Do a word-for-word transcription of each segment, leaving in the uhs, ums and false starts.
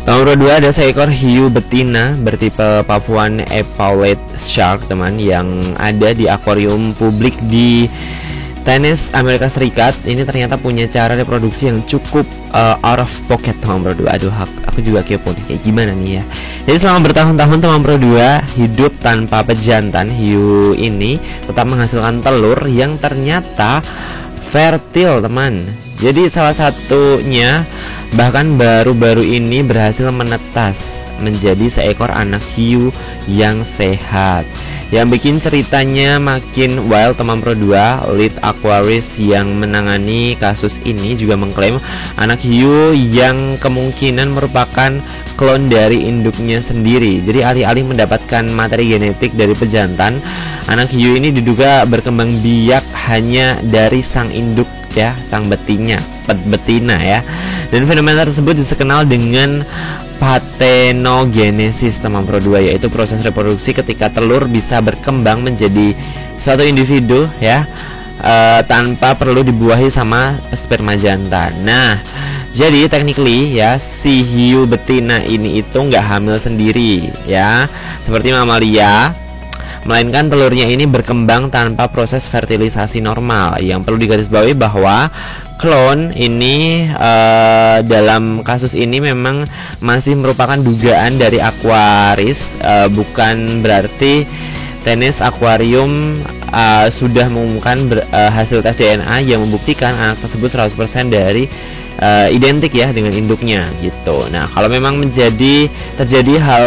Nomor dua ada seekor hiu betina bertipe Papuan Epaulet Shark teman, yang ada di akuarium publik di Tennessee, Amerika Serikat. Ini ternyata punya cara reproduksi yang cukup uh, out of pocket teman Pro dua. Aduh, aku juga kepo nih kayak gimana nih ya. Jadi selama bertahun-tahun teman Pro dua hidup tanpa pejantan, hiu ini tetap menghasilkan telur yang ternyata fertil teman. Jadi salah satunya bahkan baru-baru ini berhasil menetas menjadi seekor anak hiu yang sehat. Yang bikin ceritanya makin wild teman Pro dua, lead aquarist yang menangani kasus ini juga mengklaim anak hiu yang kemungkinan merupakan klon dari induknya sendiri. Jadi alih-alih mendapatkan materi genetik dari pejantan, anak hiu ini diduga berkembang biak hanya dari sang induk ya, sang betina, betina ya. Dan fenomena tersebut dikenal dengan parthenogenesis teman Pro dua, yaitu proses reproduksi ketika telur bisa berkembang menjadi suatu individu ya, uh, tanpa perlu dibuahi sama sperma jantan. Nah, jadi technically ya, si hiu betina ini itu nggak hamil sendiri ya, seperti mamalia, melainkan telurnya ini berkembang tanpa proses fertilisasi normal. Yang perlu digarisbawahi bahwa klon ini uh, dalam kasus ini memang masih merupakan dugaan dari aquaris, uh, bukan berarti Tennessee Aquarium uh, sudah mengumumkan ber, uh, hasil tes D N A yang membuktikan anak tersebut seratus persen dari uh, identik ya dengan induknya gitu. Nah, kalau memang menjadi terjadi hal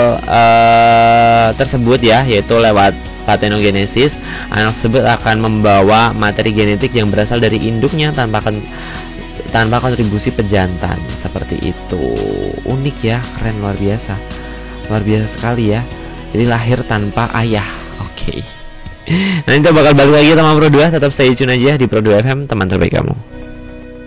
uh, tersebut ya, yaitu lewat parthenogenesis, anak tersebut akan membawa materi genetik yang berasal dari induknya tanpa tanpa kontribusi pejantan. Seperti itu. Unik ya, keren, luar biasa. Luar biasa sekali ya. Jadi lahir tanpa ayah. Oke. Okay. Nanti kita bakal balik lagi teman Pro dua, tetap stay tune aja di Pro dua F M, teman terbaik kamu.